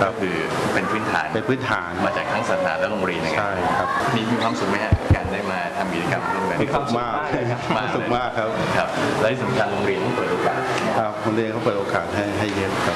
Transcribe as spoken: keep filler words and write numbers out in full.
ก็คือเป็นพื้นฐานเป็นพื้นฐานมาจากทั้งศาสนาและโรงเรียนนะครับใช่ครับมีมีความสุขไหมฮะการได้มาทำกิจกรรมร่วมกันมีความสุขมากมากสุขมากครับครับและที่สำคัญโรงเรียนต้องเปิดโอกาสครับโรงเรียนเขาเปิดโอกาสให้ให้เยอะครับ